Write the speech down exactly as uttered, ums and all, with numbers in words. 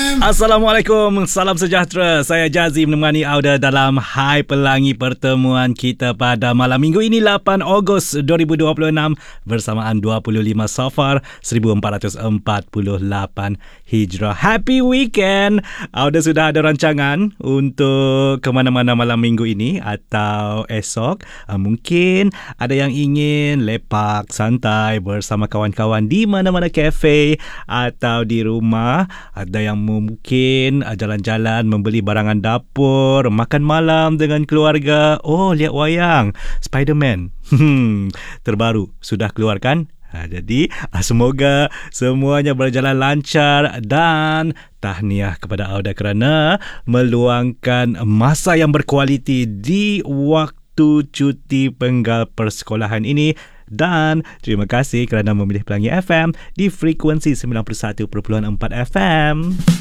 Assalamualaikum, salam sejahtera. Saya Jazzy menemani Auda dalam Hai Pelangi pertemuan kita pada malam minggu ini lapan Ogos dua ribu dua puluh enam bersamaan dua puluh lima Safar seribu empat ratus empat puluh lapan Hijrah. Happy weekend. Auda sudah ada rancangan untuk ke mana-mana malam minggu ini atau esok. Mungkin ada yang ingin lepak santai bersama kawan-kawan di mana-mana kafe atau di rumah. Ada yang mungkin jalan-jalan membeli barangan dapur, makan malam dengan keluarga. Oh, lihat wayang Spiderman terbaru sudah keluar kan? Ha, jadi semoga semuanya berjalan lancar dan tahniah kepada Auda kerana meluangkan masa yang berkualiti di waktu cuti penggal persekolahan ini. Dan terima kasih kerana memilih Pelangi F M di frekuensi sembilan puluh satu perpuluhan empat F M.